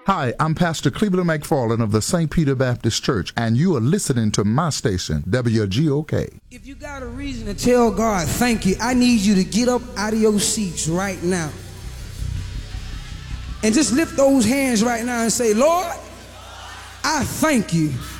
Hi, I'm Pastor Cleveland McFarland of the St. Peter Baptist Church, and you are listening to my station, WGOK. If you got a reason to tell God thank you, I need you to get up out of your seats right now. And just lift those hands right now and say, Lord, I thank you